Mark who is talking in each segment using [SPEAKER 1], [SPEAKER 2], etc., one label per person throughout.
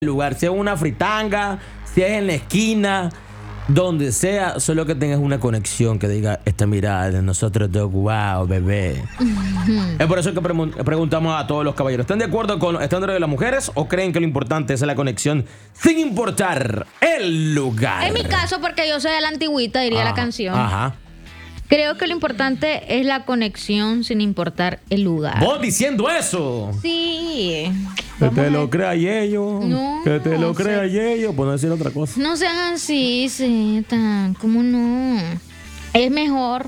[SPEAKER 1] lugar, si es una fritanga, si es en la esquina, donde sea, solo que tengas una conexión que diga esta mirada de nosotros dos, wow, bebé. Es por eso que preguntamos a todos los caballeros, ¿están de acuerdo con los estándares de las mujeres o creen que lo importante es la conexión sin importar el lugar?
[SPEAKER 2] En mi caso, porque yo soy de la antigüita, diría la canción.
[SPEAKER 1] Ajá.
[SPEAKER 2] Creo que lo importante es la conexión sin importar el lugar.
[SPEAKER 1] ¿Vos diciendo eso?
[SPEAKER 2] Sí.
[SPEAKER 1] Que te lo crea Yeyo.
[SPEAKER 2] No,
[SPEAKER 1] que te lo
[SPEAKER 2] o sea,
[SPEAKER 1] crea Yeyo. Por no decir otra cosa.
[SPEAKER 2] No sean así, Zeta. ¿Cómo no? Es mejor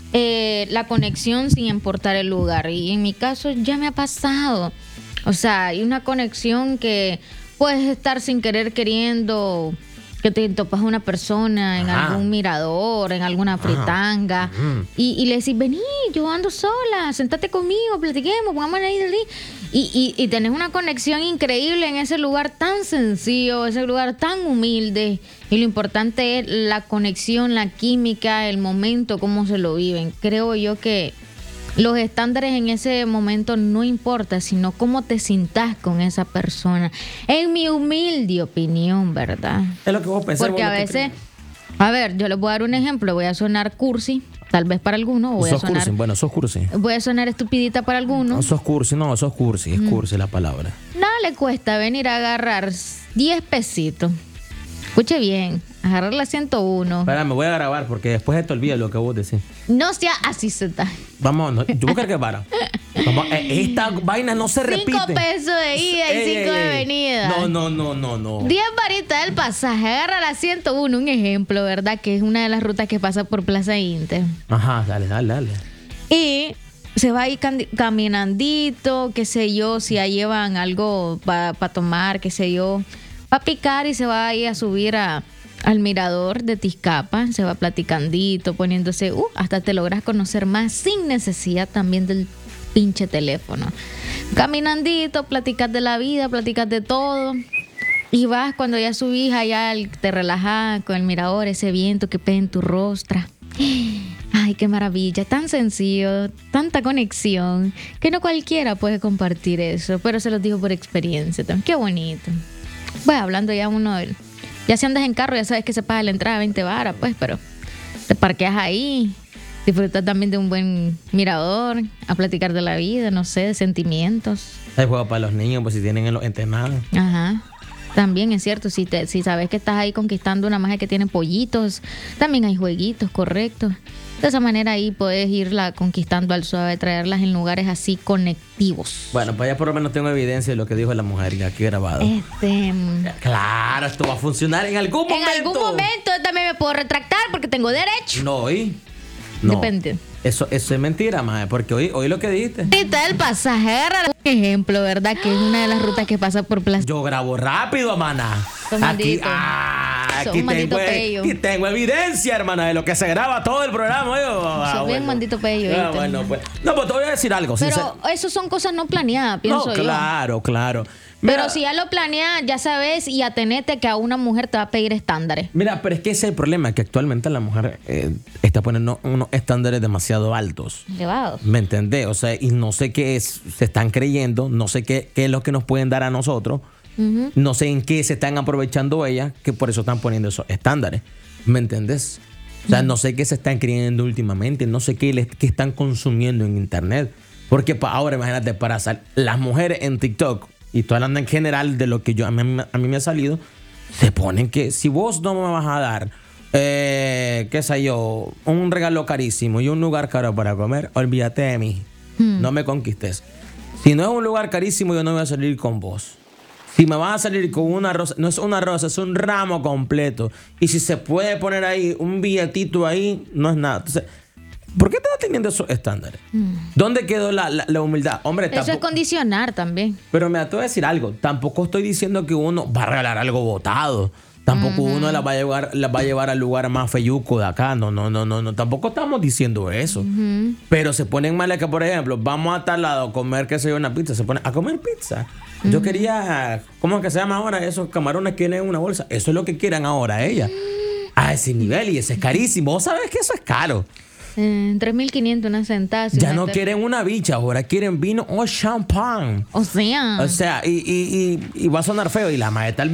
[SPEAKER 2] la conexión sin importar el lugar. Y en mi caso ya me ha pasado. O sea, hay una conexión que puedes estar sin querer queriendo, que te topas a una persona en algún mirador, en alguna fritanga, y le decís, vení, yo ando sola, sentate conmigo, platiquemos, pongamos ahí del día. Y tenés una conexión increíble en ese lugar tan sencillo, ese lugar tan humilde. Y lo importante es la conexión, la química, el momento, cómo se lo viven. Creo yo que los estándares en ese momento no importa, sino cómo te sientas con esa persona. En mi humilde opinión, ¿verdad?
[SPEAKER 1] Es lo que vos pensás.
[SPEAKER 2] Porque a veces, a ver, yo les voy a dar un ejemplo. Voy a sonar cursi, tal vez para algunos. O voy a sonar,
[SPEAKER 1] cursi. Bueno, sos cursi.
[SPEAKER 2] voy a sonar estupidita para algunos.
[SPEAKER 1] No, sos cursi. No, sos cursi. Es cursi la palabra.
[SPEAKER 2] Nada le cuesta venir a agarrar 10 pesitos. Escuche bien, agarrar la 101.
[SPEAKER 1] Espera, me voy a grabar porque después se te olvida lo que vos decís.
[SPEAKER 2] No sea así, Zeta.
[SPEAKER 1] Vamos, no, yo buscar que para. Vamos, esta vaina no se repite.
[SPEAKER 2] 5 pesos de ida y 5 de venida.
[SPEAKER 1] No.
[SPEAKER 2] 10 varitas del pasaje, agarra la 101, un ejemplo, ¿verdad? Que es una de las rutas que pasa por Plaza Inter.
[SPEAKER 1] Ajá, dale.
[SPEAKER 2] Y se va ahí caminandito, qué sé yo, si ya llevan algo para tomar, qué sé yo, para picar, y se va ahí a subir al mirador de Tizcapa, se va platicandito, poniéndose, hasta te logras conocer más sin necesidad también del pinche teléfono. Caminandito, platicas de la vida, platicas de todo. Y vas, cuando ya subís allá, te relajás con el mirador, ese viento que pega en tu rostro. Ay, qué maravilla, tan sencillo, tanta conexión, que no cualquiera puede compartir eso, pero se los digo por experiencia también. Qué bonito. Pues hablando ya ya si andas en carro, ya sabes que se paga la entrada 20 varas, pues, pero te parqueas ahí, disfrutas también de un buen mirador, a platicar de la vida, no sé, de sentimientos.
[SPEAKER 1] Hay juegos para los niños, pues si tienen en los entrenados.
[SPEAKER 2] Ajá. También es cierto, si sabes que estás ahí conquistando una magia que tiene pollitos, también hay jueguitos, correcto. De esa manera ahí puedes irla conquistando al suave, traerlas en lugares así conectivos.
[SPEAKER 1] Bueno, pues ya por lo menos tengo evidencia de lo que dijo la mujer y aquí grabado. Claro, esto va a funcionar en algún momento.
[SPEAKER 2] En algún momento yo también me puedo retractar porque tengo derecho.
[SPEAKER 1] No.
[SPEAKER 2] Depende.
[SPEAKER 1] Eso es mentira, mae, porque hoy lo que dijiste.
[SPEAKER 2] Ahorita el pasaje, agarra un ejemplo, ¿verdad? Que es una de las rutas que pasa por Plaza.
[SPEAKER 1] Yo grabo rápido, hermana. Aquí tengo evidencia, hermana, de lo que se graba todo el programa.
[SPEAKER 2] Soy bien maldito pello.
[SPEAKER 1] Bueno, pues. No, pues te voy a decir algo.
[SPEAKER 2] Pero eso son cosas no planeadas, pienso yo.
[SPEAKER 1] Claro.
[SPEAKER 2] Mira, pero si ya lo planeas, ya sabes, y atenete que a una mujer te va a pedir estándares.
[SPEAKER 1] Mira, pero es que ese es el problema, que actualmente la mujer está poniendo unos estándares demasiado altos.
[SPEAKER 2] Elevados.
[SPEAKER 1] ¿Me entendés? O sea, y no sé qué se están creyendo, no sé qué es lo que nos pueden dar a nosotros, no sé en qué se están aprovechando ellas, que por eso están poniendo esos estándares. ¿Me entendés? O sea, no sé qué se están creyendo últimamente, no sé qué están consumiendo en internet. Porque ahora, imagínate, para las mujeres en TikTok, y estoy hablando en general de lo que a mí me ha salido, se ponen que si vos no me vas a dar, qué sé yo, un regalo carísimo y un lugar caro para comer, olvídate de mí. No me conquistes. Si no es un lugar carísimo, yo no voy a salir con vos. Si me vas a salir con una rosa, no es una rosa, es un ramo completo. Y si se puede poner ahí un billetito ahí, no es nada. Entonces, ¿por qué estás teniendo esos estándares? ¿Dónde quedó la humildad? Hombre,
[SPEAKER 2] eso es condicionar también.
[SPEAKER 1] Pero me atrevo a decir algo. Tampoco estoy diciendo que uno va a regalar algo botado. Tampoco uno las va a llevar al lugar más feyuco de acá. No. Tampoco estamos diciendo eso. Pero se ponen mal que, por ejemplo, vamos a tal lado a comer, qué sé yo, una pizza. Se ponen a comer pizza. Yo quería, ¿cómo es que se llama ahora? Esos camarones que tienen en una bolsa. Eso es lo que quieran ahora ellas. A ese nivel, y ese es carísimo. Vos sabés que eso es caro.
[SPEAKER 2] 3.500 una sentada.
[SPEAKER 1] Ya no quieren una bicha, ahora quieren vino o champán.
[SPEAKER 2] O sea,
[SPEAKER 1] y va a sonar feo. Y la maestra